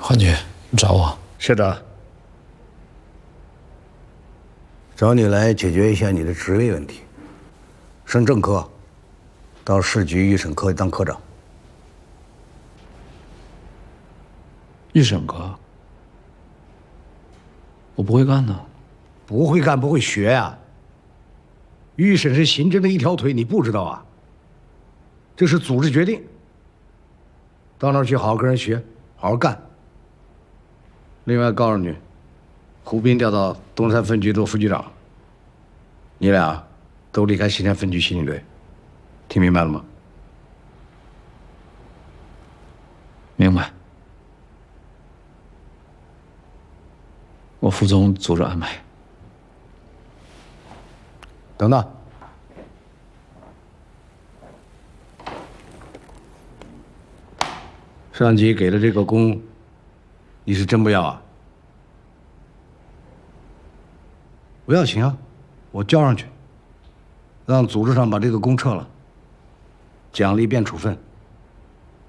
焕局，你找我？ 是的。 找你来解决一下你的职位问题。升正科，到市局预审科当科长。 预审科？我不会干呢。 不会干不会学呀。预审是行政的一条腿，你不知道啊？这是组织决定。到那儿去好好跟人学，好好干。另外告诉你，胡斌调到东山分局做副局长，你俩都离开西山分局刑警队，听明白了吗？ 明白。我服从组织安排。 等等。上级给的这个工，你是真不要啊？不要紧啊，我交上去，让组织上把这个工撤了，奖励变处分。